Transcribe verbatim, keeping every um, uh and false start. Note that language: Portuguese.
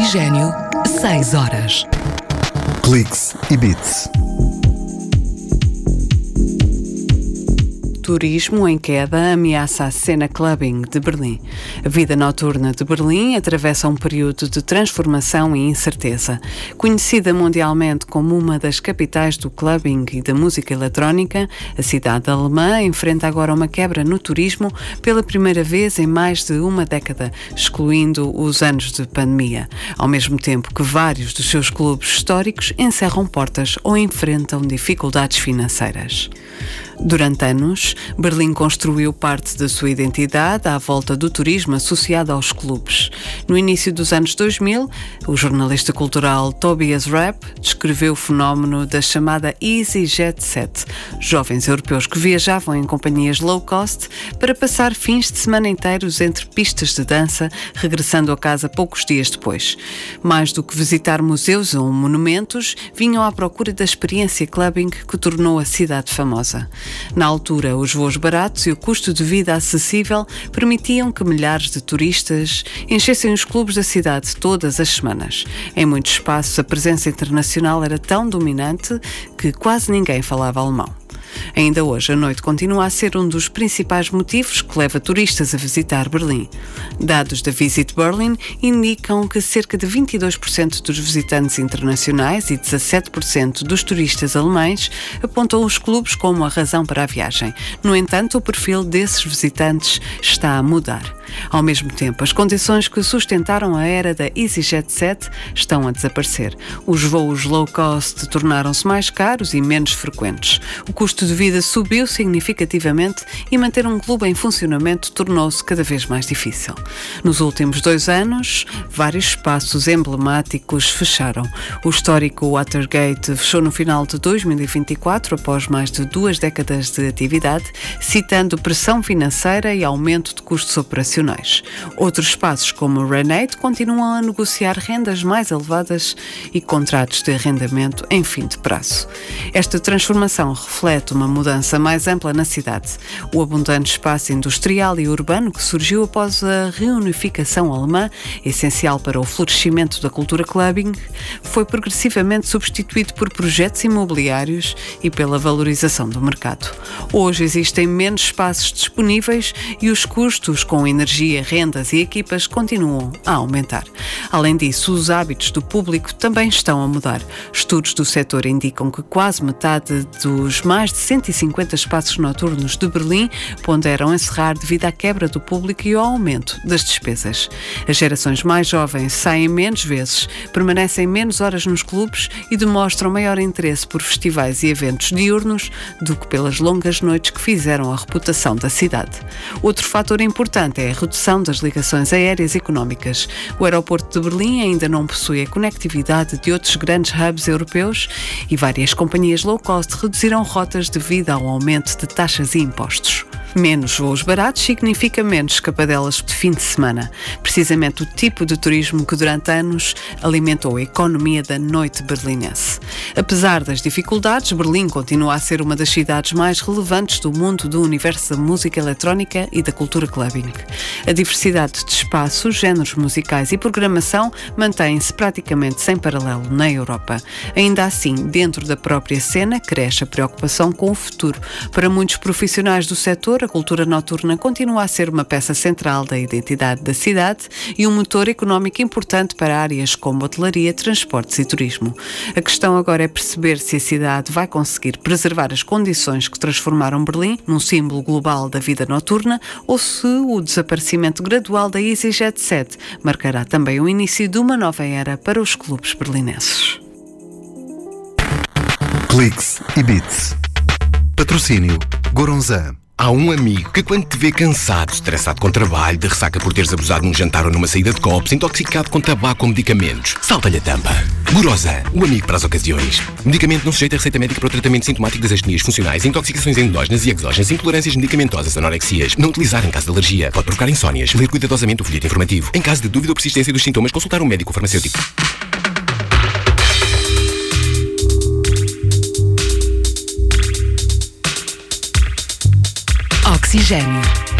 Oxigênio, seis horas. Cliques e Beats. Turismo em queda ameaça a cena clubbing de Berlim. A vida noturna de Berlim atravessa um período de transformação e incerteza. Conhecida mundialmente como uma das capitais do clubbing e da música eletrónica, a cidade alemã enfrenta agora uma quebra no turismo pela primeira vez em mais de uma década, excluindo os anos de pandemia, ao mesmo tempo que vários dos seus clubes históricos encerram portas ou enfrentam dificuldades financeiras. Durante anos, Berlim construiu parte da sua identidade à volta do turismo associado aos clubes. No início dos anos dois mil, o jornalista cultural Tobias Rapp descreveu o fenómeno da chamada Easy Jet Set, jovens europeus que viajavam em companhias low cost para passar fins de semana inteiros entre pistas de dança, regressando a casa poucos dias depois. Mais do que visitar museus ou monumentos, vinham à procura da experiência clubbing que tornou a cidade famosa. Na altura, os voos baratos e o custo de vida acessível permitiam que milhares de turistas enchessem os clubes da cidade todas as semanas. Em muitos espaços, a presença internacional era tão dominante que quase ninguém falava alemão. Ainda hoje, a noite continua a ser um dos principais motivos que leva turistas a visitar Berlim. Dados da Visit Berlin indicam que cerca de vinte e dois por cento dos visitantes internacionais e dezassete por cento dos turistas alemães apontam os clubes como a razão para a viagem. No entanto, o perfil desses visitantes está a mudar. Ao mesmo tempo, as condições que sustentaram a era da EasyJet Set estão a desaparecer. Os voos low cost tornaram-se mais caros e menos frequentes. O custo de vida subiu significativamente e manter um clube em funcionamento tornou-se cada vez mais difícil. Nos últimos dois anos, vários espaços emblemáticos fecharam. O histórico Watergate fechou no final de dois mil e vinte e quatro, após mais de duas décadas de atividade, citando pressão financeira e aumento de custos operacionais. Outros espaços, como o Renate, continuam a negociar rendas mais elevadas e contratos de arrendamento em fim de prazo. Esta transformação reflete uma mudança mais ampla na cidade. O abundante espaço industrial e urbano que surgiu após a reunificação alemã, essencial para o florescimento da cultura clubbing, foi progressivamente substituído por projetos imobiliários e pela valorização do mercado. Hoje existem menos espaços disponíveis e os custos com energia Energia, rendas e equipas continuam a aumentar. Além disso, os hábitos do público também estão a mudar. Estudos do setor indicam que quase metade dos mais de cento e cinquenta espaços noturnos de Berlim ponderam encerrar devido à quebra do público e ao aumento das despesas. As gerações mais jovens saem menos vezes, permanecem menos horas nos clubes e demonstram maior interesse por festivais e eventos diurnos do que pelas longas noites que fizeram a reputação da cidade. Outro fator importante é a redução das ligações aéreas económicas. O aeroporto de Berlim ainda não possui a conectividade de outros grandes hubs europeus e várias companhias low cost reduziram rotas devido ao aumento de taxas e impostos. Menos voos baratos significa menos escapadelas de fim de semana. Precisamente o tipo de turismo que durante anos alimentou a economia da noite berlinense. Apesar das dificuldades, Berlim continua a ser uma das cidades mais relevantes do mundo do universo da música eletrónica e da cultura clubbing. A diversidade de espaços, géneros musicais e programação mantém-se praticamente sem paralelo na Europa. Ainda assim, dentro da própria cena, cresce a preocupação com o futuro. Para muitos profissionais do setor, a cultura noturna continua a ser uma peça central da identidade da cidade e um motor económico importante para áreas como hotelaria, transportes e turismo. A questão agora é perceber se a cidade vai conseguir preservar as condições que transformaram Berlim num símbolo global da vida noturna ou se o desaparecimento gradual da EasyJet Set marcará também o início de uma nova era para os clubes berlinenses. Cliques e Beats. Patrocínio Goronzan. Há um amigo que quando te vê cansado, estressado com trabalho, de ressaca por teres abusado num jantar ou numa saída de copos, intoxicado com tabaco ou medicamentos, salta-lhe a tampa. Goronzan, o amigo para as ocasiões. Medicamento não sujeito a receita médica para o tratamento sintomático das astenias funcionais, intoxicações endógenas e exógenas, intolerâncias medicamentosas, anorexias. Não utilizar em caso de alergia. Pode provocar insónias. Ler cuidadosamente o folheto informativo. Em caso de dúvida ou persistência dos sintomas, consultar um médico farmacêutico. Oxigênio.